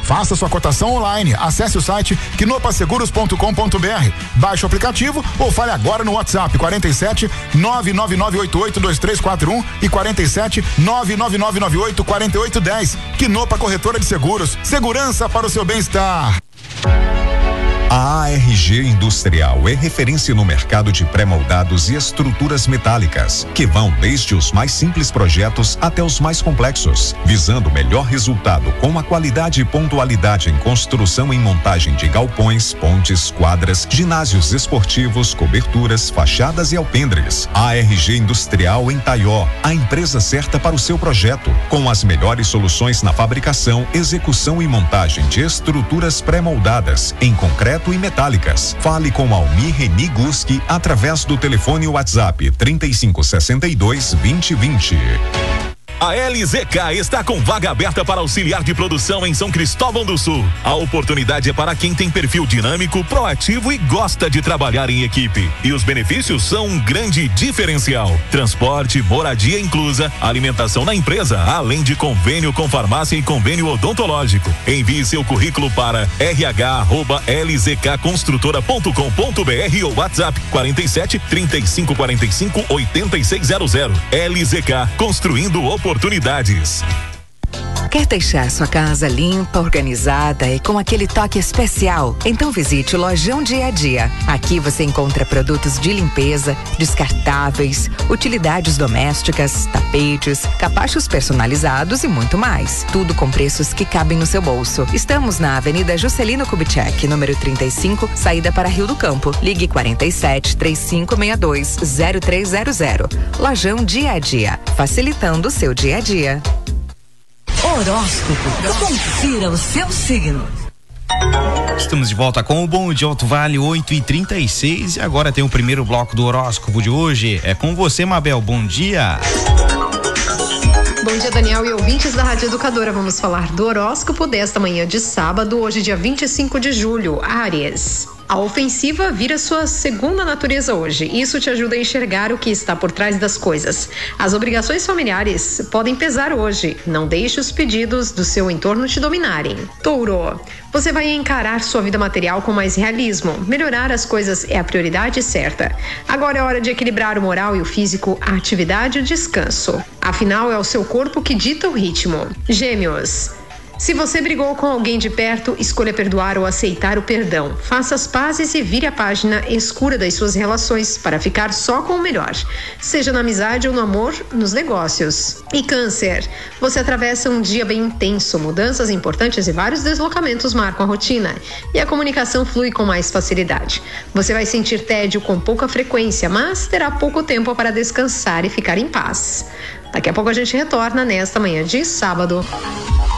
Faça sua cotação online. Acesse o site quinopaseguros.com.br. Baixe o aplicativo ou fale agora no WhatsApp 47 999882341 e 47 999984810. Quinopa Corretora de Seguros. Segurança para o seu bem-estar. A ARG Industrial é referência no mercado de pré-moldados e estruturas metálicas, que vão desde os mais simples projetos até os mais complexos, visando o melhor resultado com a qualidade e pontualidade em construção e montagem de galpões, pontes, quadras, ginásios esportivos, coberturas, fachadas e alpendres. A ARG Industrial em Taió, a empresa certa para o seu projeto, com as melhores soluções na fabricação, execução e montagem de estruturas pré-moldadas em concreto e metálicas. Fale com Almir Reni Guski através do telefone WhatsApp 3562-2020. A LZK está com vaga aberta para auxiliar de produção em São Cristóvão do Sul. A oportunidade é para quem tem perfil dinâmico, proativo e gosta de trabalhar em equipe. E os benefícios são um grande diferencial: transporte, moradia inclusa, alimentação na empresa, além de convênio com farmácia e convênio odontológico. Envie seu currículo para rh@lzkconstrutora.com.br ou WhatsApp 47 3545 8600. LZK, construindo oportunidades. Quer deixar sua casa limpa, organizada e com aquele toque especial? Então visite o Lojão Dia a Dia. Aqui você encontra produtos de limpeza, descartáveis, utilidades domésticas, tapetes, capachos personalizados e muito mais. Tudo com preços que cabem no seu bolso. Estamos na Avenida Juscelino Kubitschek, número 35, saída para Rio do Campo. Ligue 47 3562 0300. Lojão Dia a Dia, facilitando o seu dia a dia. Horóscopo. Confira o seu signo. Estamos de volta com o Bom Dia Alto Vale, 8h36, e agora tem o primeiro bloco do horóscopo de hoje. É com você, Mabel. Bom dia. Bom dia, Daniel e ouvintes da Rádio Educadora. Vamos falar do horóscopo desta manhã de sábado, hoje dia 25 de julho, Áries. A ofensiva vira sua segunda natureza hoje. Isso te ajuda a enxergar o que está por trás das coisas. As obrigações familiares podem pesar hoje. Não deixe os pedidos do seu entorno te dominarem. Touro, você vai encarar sua vida material com mais realismo. Melhorar as coisas é a prioridade certa. Agora é hora de equilibrar o moral e o físico, a atividade e o descanso. Afinal, é o seu corpo que dita o ritmo. Gêmeos, se você brigou com alguém de perto, escolha perdoar ou aceitar o perdão. Faça as pazes e vire a página escura das suas relações para ficar só com o melhor. Seja na amizade ou no amor, nos negócios. E Câncer, você atravessa um dia bem intenso. Mudanças importantes e vários deslocamentos marcam a rotina. E a comunicação flui com mais facilidade. Você vai sentir tédio com pouca frequência, mas terá pouco tempo para descansar e ficar em paz. Daqui a pouco a gente retorna nesta manhã de sábado.